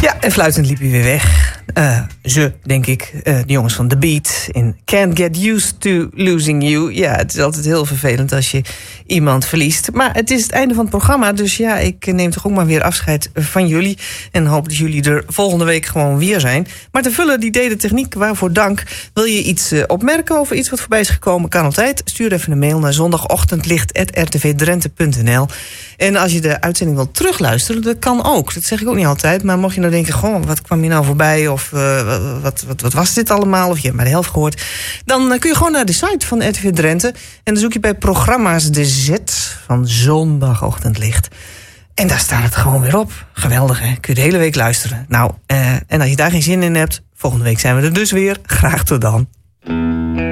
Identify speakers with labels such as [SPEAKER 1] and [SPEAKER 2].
[SPEAKER 1] Ja, en fluitend liep hij weer weg. Ze, denk ik, de jongens van The Beat. In Can't Get Used to Losing You. Ja, het is altijd heel vervelend als je iemand verliest. Maar het is het einde van het programma. Dus ja, ik neem toch ook maar weer afscheid van jullie. En hoop dat jullie er volgende week gewoon weer zijn. Maar te vullen, die deden techniek, waarvoor dank. Wil je iets opmerken over iets wat voorbij is gekomen? Kan altijd. Stuur even een mail naar zondagochtendlicht@rtvdrenthe.nl. En als je de uitzending wilt terugluisteren, dat kan ook. Dat zeg ik ook niet altijd. Maar mocht je nou denken, goh, wat kwam je nou voorbij? Of wat was dit allemaal? Of je hebt maar de helft gehoord. Dan kun je gewoon naar de site van RTV Drenthe. En dan zoek je bij programma's de Z van Zondagochtendlicht. En daar staat het gewoon weer op. Geweldig, hè? Kun je de hele week luisteren. Nou, en als je daar geen zin in hebt, volgende week zijn we er dus weer. Graag tot dan.